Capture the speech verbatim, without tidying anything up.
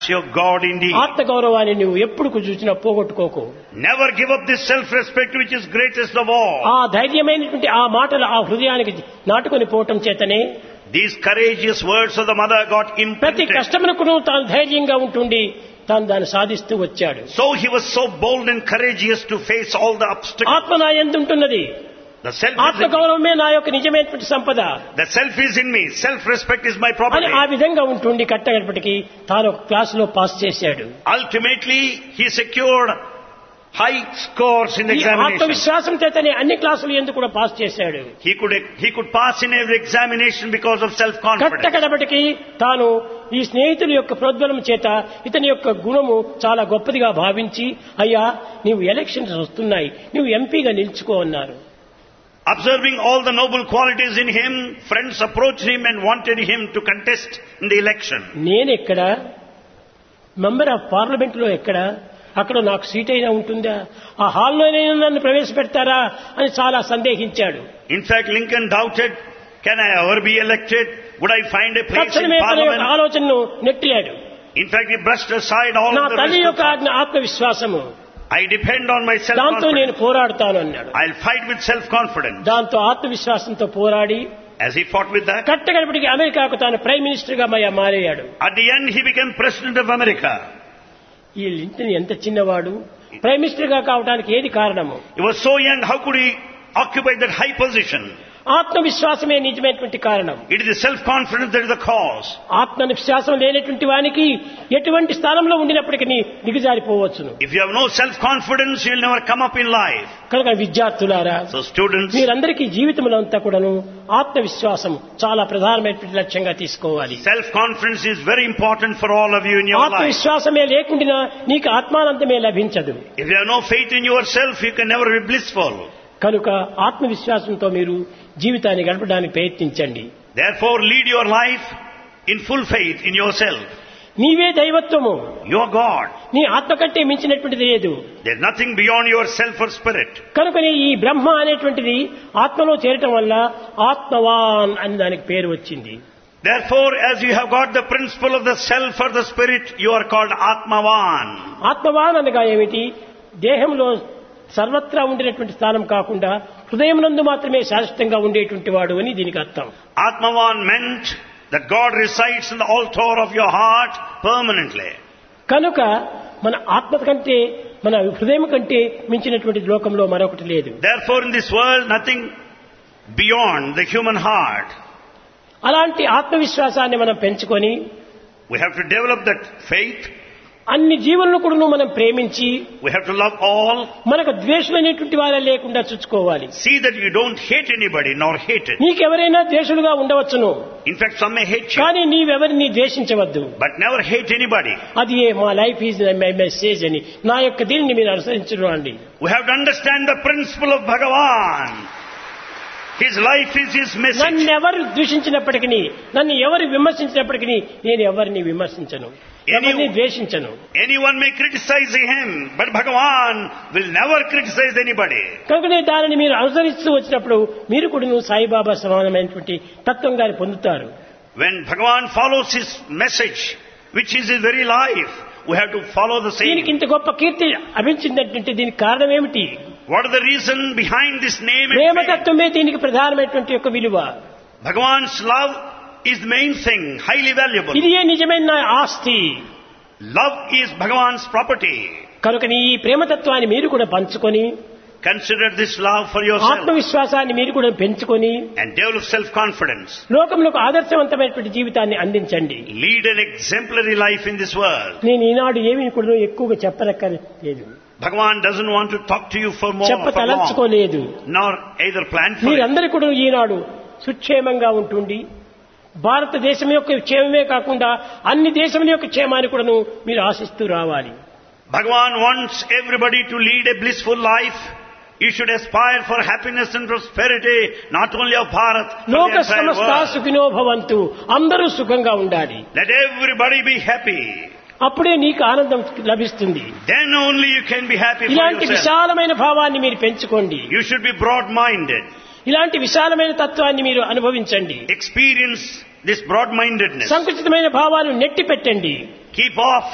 your God indeed. ఆత్మ గౌరవాన్ని నువ్వు ఎప్పుడు చూసినా పోగొట్టుకోకు. Never give up this self-respect which is greatest of all. ఆ ధైర్యమైనటువంటి ఆ మాటలు ఆ హృదయానికి నాటుకొని పోవటం చేతనే These courageous words of the mother got ప్రతి imprinted. కష్టమునకు తాను ధైర్యంగా ఉంటుండి తాను దాన్ని సాధిస్తూ వచ్చాడు. So he was so bold and courageous to face all the obstacles. ఆత్మ నా యందు ఉంటున్నది. The self is ఆత్మ in me. గౌరవమే నా యొక్క నిజమైనటువంటి సంపద The self is in me. Self-respect is my అని property. ఆ విధంగా ఉంటుండి కట్టగడపటికి తాను ఒక క్లాసులో పాస్ చేశాడు. Ultimately, he secured high scores in the ఈ examination. ఆత్మవిశ్వాసం చేతనే అన్ని క్లాసులు ఎందుకు కూడా పాస్ చేశాడు. He could he could pass in every examination because of self-confidence. కట్టగడపటికి తాను ఈ స్నేహితుల యొక్క ప్రోద్బలం చేత ఇతని యొక్క గుణము చాలా గొప్పదిగా భావించి అయ్యా నీవు ఎలక్షన్స్ వస్తున్నాయి నువ్వు ఎంపీగా నిలుచుకో అన్నారు. Observing all the noble qualities in him, friends approached him and wanted him to contest in the election. నేను ఎక్కడ మెంబర్ ఆఫ్ పార్లమెంట్ లో ఎక్కడ అక్కడ నాకు సీట్ అయినా ఉంటుందా ఆ హాల్లోనే నన్ను ప్రవేశపెడతారా అని చాలా సందేహించాడు. In fact, Lincoln doubted, can I ever be elected? Would I find a place in తక్షణమే తన యొక్క parliament? ఆలోచనను నెట్టిలాడు. In fact, he brushed aside all నా of the తల్లి rest యొక్క of ఆజ్ఞ ఆత్మవిశ్వాసము I depend on my దాంతో నేను self-confidence. పోరాడుతాను అన్నాడు. I'll fight with self-confidence. దాంతో ఆత్మవిశ్వాసంతో పోరాడి As he fought with that, కట్టగడపటికి అమెరికాకు తాను ప్రైమ్ మినిస్టర్ గా మయ మారాడు. at the end he became president of America. ఈ లింకన్ ఎంత చిన్నవాడు ప్రైమ్ మినిస్టర్ గా కావడానికి ఏది కారణము? He was so young, how could he occupy that high position? ఆత్మవిశ్వాసమే నిజమైనటువంటి కారణం. It is the self-confidence that is the cause. ఆత్మవిశ్వాసం లేనటువంటి వానికి ఎటువంటి స్థానంలో ఉండినప్పటికీ దిగజారిపోవచ్చును. If you have no self-confidence, you will never come up in life. కనుక విద్యార్థులారా So students, మీరందరికీ జీవితంలో అంతా కూడాను ఆత్మవిశ్వాసం చాలా ప్రధానమైనటువంటి లక్ష్యంగా తీసుకోవాలి. self-confidence is very important for all of you in your life. ఆత్మవిశ్వాసమే లేకుండా నీకు ఆత్మానందమే లభించదు. If you have no faith in yourself, you can never be blissful. కనుక ఆత్మవిశ్వాసంతో మీరు జీవితాన్ని గడపడానికి ప్రయత్నించండి. Therefore, lead your life in full faith in yourself. నీవే దైవత్వము. You are God. నీ ఆత్మ కంటే మించినటువంటిది లేదు. There is nothing beyond yourself or spirit. కనుకనే ఈ బ్రహ్మ అనేటువంటిది ఆత్మలో చేరటం వల్ల ఆత్మవాన్ అని దానికి పేరు వచ్చింది. Therefore, as you have got the principle of the self or the spirit, you are called Atmavan. ఆత్మవాన్ అనగా ఏమిటి? దేహంలో సర్వత్రా ఉండినటువంటి స్థానం కాకుండా హృదయమునందు మాత్రమే శాశ్వతంగా ఉండేటువంటి వాడు అని దీనికి అర్థం. Atmavan meant that God resides in the altar of your heart permanently. కనుక మన ఆత్మ కంటే మన హృదయం కంటే మించినటువంటి లోకంలో మరొకటి లేదు. Therefore, in this world, nothing beyond the human heart. అలాంటి ఆత్మవిశ్వాసాన్ని మనం పెంచుకొని We have to develop that faith. అన్ని జీవులను కూడా మనం ప్రేమించి We have to love all. మనకు ద్వేషులైనటువంటి వారే లేకుండా చూసుకోవాలి. See that you don't hate anybody nor hate it. నీకెవరైనా ద్వేషులుగా ఉండవచ్చును, In fact, some may hate you, కానీ నీవెవరిని ద్వేషించవద్దు. but never hate anybody. అది ఏ మా లైఫ్ ఈజ్ మై మెసేజ్ అని నా యొక్క దీనిని మీరు అనుసరించడం అండి. We have to understand the principle of Bhagavan. His life is his message. నన్ను ఎవరు దూషించినప్పటికీ నన్ను ఎవరు విమర్శించినప్పటికీ నేను ఎవరిని విమర్శించను, ఎవరిని ద్వేషించను. Anyone may criticize him, but Bhagavan will never criticize anybody. కనుకనే దానిని మీరు అనుసరిస్తూ వచ్చినప్పుడు మీరు కూడా సాయిబాబా సమానమైనటువంటి తత్వం గాని పొందుతారు. When Bhagavan follows his message, which is his very life, we have to follow the దీనికి same. ఇంత గొప్ప కీర్తి అభించిందంటే దీనికి కారణం ఏమిటి? What is the reason behind this name and fame? ప్రేమతత్వమే దీనికి ప్రధానమైనటువంటి యొక్క విలువ. Bhagavan's love is the main thing, highly valuable. ఇది నిజమైన ఆస్తి. Love is Bhagavan's property. కనుక ఈ ప్రేమతత్వాన్ని మీరు కూడా పంచుకొని Consider this love for yourself ఆత్మవిశ్వాసాన్ని మీరు కూడా పెంచుకొని and develop self-confidence. లోకంలో ఆదర్శవంతమైనటువంటి జీవితాన్ని అందించండి. Lead an exemplary life in this world. నేను ఈనాడు ఏమీ కూడా ఎక్కువగా చెప్పనక్కర్లేదు, Bhagavan doesn't want to talk to you for more, చెప్ప for long, తలంచుకోలేదు. nor either plan for it. మీరందరూ కూడా ఈనాడు సుక్షేమంగా ఉంటుండి భారతదేశం యొక్క క్షేమమే కాకుండా అన్ని దేశముల యొక్క క్షేమాన్ని కూడా మీరు ఆశిస్తూ రావాలి. Bhagavan wants everybody to lead a blissful life. You should aspire for happiness and prosperity, not only of Bharat, but the లోక entire సమస్త world. సుఖినో భవంతు, అందరూ సుఖంగా ఉండాలి. Let everybody be happy. అప్పుడే నీకు ఆనందం లభిస్తుంది. Then only you can be happy for ఇలాంటి yourself. విశాలమైన భావాన్ని మీరు పెంచుకోండి. You should be broad-minded. ఇలాంటి విశాలమైన తత్వాన్ని మీరు అనుభవించండి. Experience this broad-mindedness. సంకుచితమైన భావాలు నెట్టి పెట్టండి. Keep off